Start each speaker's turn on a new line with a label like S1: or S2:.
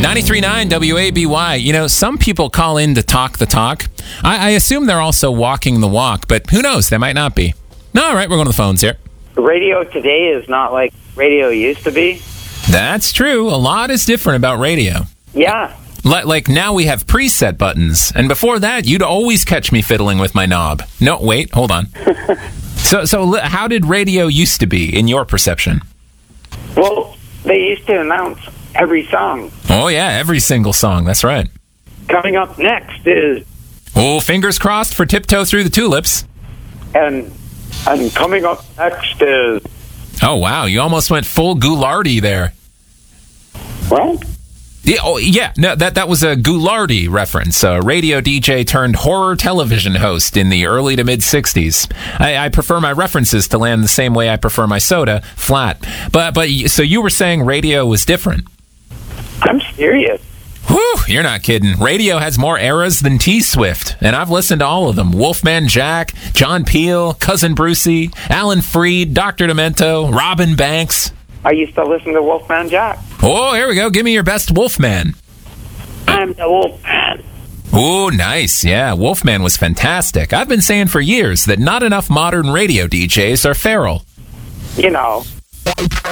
S1: 93.9 WABY. You know, some people call in to talk the talk. I assume they're also walking the walk, but who knows? They might not be. No, all right, we're going to the phones here.
S2: Radio today is not like radio used to be.
S1: That's true. A lot is different about radio.
S2: Yeah.
S1: Like now we have preset buttons, and before that, you'd always catch me fiddling with my knob. No, wait, hold on. So how did radio used to be in your perception?
S2: Well, they used to announce every song.
S1: Oh, yeah, every single song. That's right.
S2: Coming up next is...
S1: Oh, fingers crossed for Tiptoe Through the Tulips.
S2: And coming up next is...
S1: Oh, wow, you almost went full Ghoulardi there.
S2: What?
S1: Yeah, oh, yeah, no, that was a Ghoulardi reference, a radio DJ turned horror television host in the early to mid-'60s. I prefer my references to land the same way I prefer my soda, flat. But so you were saying radio was different?
S2: I'm serious.
S1: Whew, you're not kidding. Radio has more eras than T-Swift, and I've listened to all of them. Wolfman Jack, John Peel, Cousin Brucey, Alan Freed, Dr. Demento, Robin Banks.
S2: I used to listen to Wolfman Jack.
S1: Oh, here we go. Give me your best Wolfman.
S2: I'm the Wolfman.
S1: Oh, nice. Yeah, Wolfman was fantastic. I've been saying for years that not enough modern radio DJs are feral.
S2: You know.